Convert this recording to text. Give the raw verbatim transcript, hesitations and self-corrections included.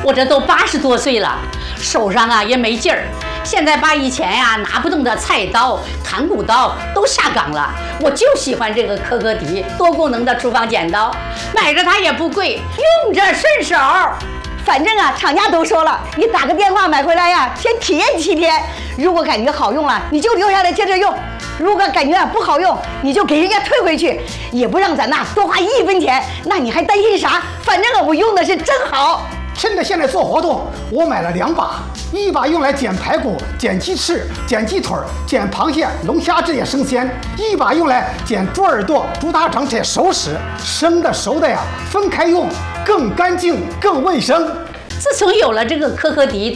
我这都八十多岁了，手上啊也没劲儿。现在把以前呀、啊、拿不动的菜刀、砍骨刀都下岗了，我就喜欢这个科科迪多功能的厨房剪刀，买着它也不贵，用着顺手。 反正啊，厂家都说了，你打个电话买回来呀，先体验七天。如果感觉好用了，你就留下来接着用；如果感觉啊不好用，你就给人家退回去，也不让咱呐多花一分钱。那你还担心啥？反正啊，我用的是真好。 趁着现在做活动，我买了两把，一把用来剪排骨、剪鸡翅、剪鸡腿、剪螃蟹、龙虾这些生鲜；一把用来剪猪耳朵、猪大肠这些熟食。生的熟的呀，分开用，更干净、更卫生。 自从有了这个科科迪